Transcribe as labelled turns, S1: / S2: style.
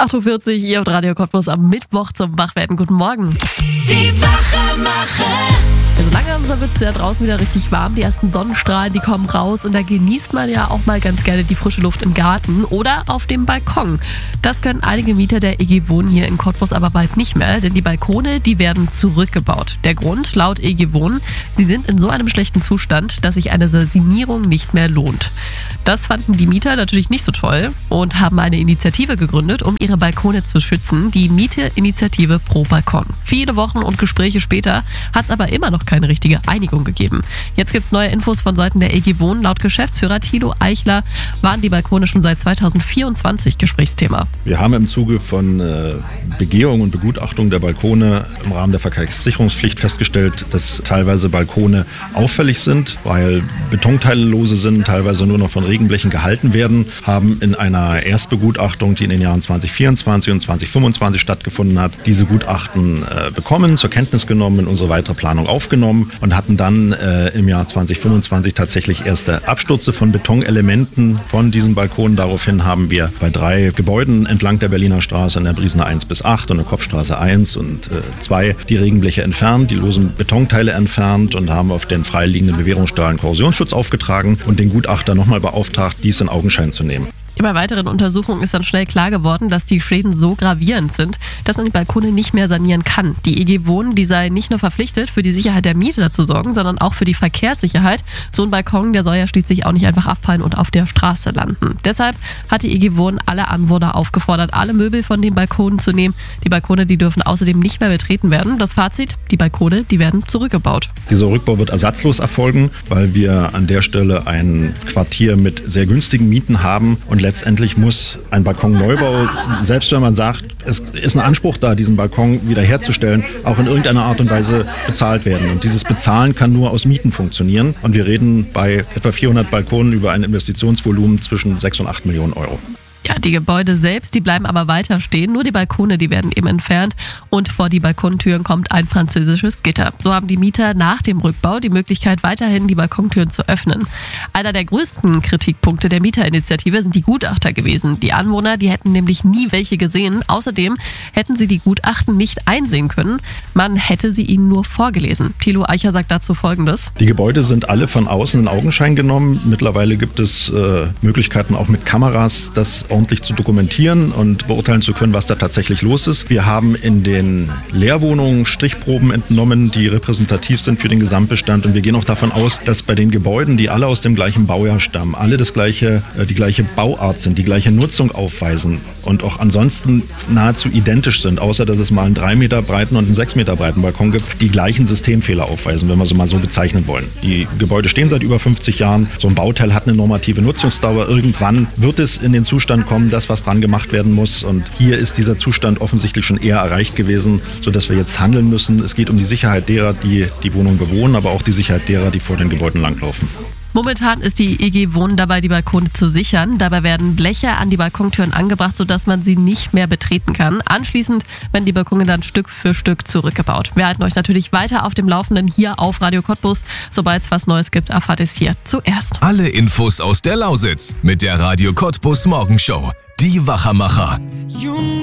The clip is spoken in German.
S1: 8.40 Uhr, ihr und Radio Cottbus am Mittwoch zum Wachwerden. Guten Morgen.
S2: Die Wachemacher.
S1: Also langsam wird es ja draußen wieder richtig warm. Die ersten Sonnenstrahlen, die kommen raus. Und da genießt man ja auch mal ganz gerne die frische Luft im Garten oder auf dem Balkon. Das können einige Mieter der EG Wohnen hier in Cottbus aber bald nicht mehr. Denn die Balkone, die werden zurückgebaut. Der Grund, laut EG Wohnen, sie sind in so einem schlechten Zustand, dass sich eine Sanierung nicht mehr lohnt. Das fanden die Mieter natürlich nicht so toll und haben eine Initiative gegründet, um ihre Balkone zu schützen. Die Miete-Initiative pro Balkon. Viele Wochen und Gespräche später hat es aber immer noch keine richtige Einigung gegeben. Jetzt gibt es neue Infos von Seiten der EG Wohnen. Laut Geschäftsführer Thilo Eichler waren die Balkone schon seit 2024 Gesprächsthema.
S3: Wir haben im Zuge von Begehung und Begutachtung der Balkone im Rahmen der Verkehrssicherungspflicht festgestellt, dass teilweise Balkone auffällig sind, weil Betonteile lose sind, teilweise nur noch von Regenblechen gehalten werden, haben in einer Erstbegutachtung, die in den Jahren 2024 und 2025 stattgefunden hat, diese Gutachten bekommen, zur Kenntnis genommen, in unsere weitere Planung aufgenommen und hatten dann im Jahr 2025 tatsächlich erste Abstürze von Betonelementen von diesen Balkonen. Daraufhin haben wir bei 3 Gebäuden entlang der Berliner Straße, in der Briesener 1 bis 8 und der Kopfstraße 1 und 2 die Regenbleche entfernt, die losen Betonteile entfernt und haben auf den freiliegenden Bewährungsstrahlen Korrosionsschutz aufgetragen und den Gutachter nochmal beauftragt, dies in Augenschein zu nehmen.
S1: Bei weiteren Untersuchungen ist dann schnell klar geworden, dass die Schäden so gravierend sind, dass man die Balkone nicht mehr sanieren kann. Die EG Wohnen, die sei nicht nur verpflichtet, für die Sicherheit der Mieter zu sorgen, sondern auch für die Verkehrssicherheit. So ein Balkon, der soll ja schließlich auch nicht einfach abfallen und auf der Straße landen. Deshalb hat die EG Wohnen alle Anwohner aufgefordert, alle Möbel von den Balkonen zu nehmen. Die Balkone, die dürfen außerdem nicht mehr betreten werden. Das Fazit, die Balkone, die werden zurückgebaut.
S3: Dieser Rückbau wird ersatzlos erfolgen, weil wir an der Stelle ein Quartier mit sehr günstigen Mieten haben und letztendlich muss ein Balkonneubau, selbst wenn man sagt, es ist ein Anspruch da, diesen Balkon wiederherzustellen, auch in irgendeiner Art und Weise bezahlt werden. Und dieses Bezahlen kann nur aus Mieten funktionieren. Und wir reden bei etwa 400 Balkonen über ein Investitionsvolumen zwischen 6 und 8 Millionen Euro.
S1: Ja, die Gebäude selbst, die bleiben aber weiter stehen. Nur die Balkone, die werden eben entfernt. Und vor die Balkontüren kommt ein französisches Gitter. So haben die Mieter nach dem Rückbau die Möglichkeit, weiterhin die Balkontüren zu öffnen. Einer der größten Kritikpunkte der Mieterinitiative sind die Gutachter gewesen. Die Anwohner, die hätten nämlich nie welche gesehen. Außerdem hätten sie die Gutachten nicht einsehen können. Man hätte sie ihnen nur vorgelesen. Thilo Eichler sagt dazu Folgendes.
S3: Die Gebäude sind alle von außen in Augenschein genommen. Mittlerweile gibt es Möglichkeiten auch mit Kameras, das ordentlich zu dokumentieren und beurteilen zu können, was da tatsächlich los ist. Wir haben in den Leerwohnungen Strichproben entnommen, die repräsentativ sind für den Gesamtbestand. Und wir gehen auch davon aus, dass bei den Gebäuden, die alle aus dem gleichen Baujahr stammen, alle die gleiche Bauart sind, die gleiche Nutzung aufweisen und auch ansonsten nahezu identisch sind, außer dass es mal einen 3 Meter breiten und einen 6 Meter breiten Balkon gibt, die gleichen Systemfehler aufweisen, wenn wir sie mal so bezeichnen wollen. Die Gebäude stehen seit über 50 Jahren. So ein Bauteil hat eine normative Nutzungsdauer. Irgendwann wird es in den Zustand kommen, das, was dran gemacht werden muss. Und hier ist dieser Zustand offensichtlich schon eher erreicht gewesen, sodass wir jetzt handeln müssen. Es geht um die Sicherheit derer, die die Wohnung bewohnen, aber auch die Sicherheit derer, die vor den Gebäuden langlaufen.
S1: Momentan ist die EG Wohnen dabei, die Balkone zu sichern. Dabei werden Bleche an die Balkontüren angebracht, sodass man sie nicht mehr betreten kann. Anschließend werden die Balkone dann Stück für Stück zurückgebaut. Wir halten euch natürlich weiter auf dem Laufenden hier auf Radio Cottbus. Sobald es was Neues gibt, erfahrt ihr es hier zuerst.
S2: Alle Infos aus der Lausitz mit der Radio Cottbus Morgenshow. Die Wachemacher.